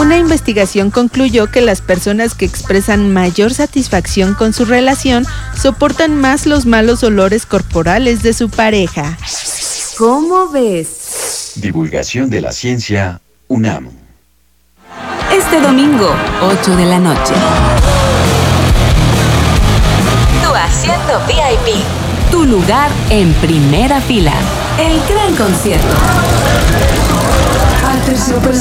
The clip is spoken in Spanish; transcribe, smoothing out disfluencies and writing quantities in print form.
Una investigación concluyó que las personas que expresan mayor satisfacción con su relación soportan más los malos olores corporales de su pareja. ¿Cómo ves? Divulgación de la ciencia UNAM. Este domingo, 8 de la noche. Tu asiento VIP. Tu lugar en primera fila. El gran concierto.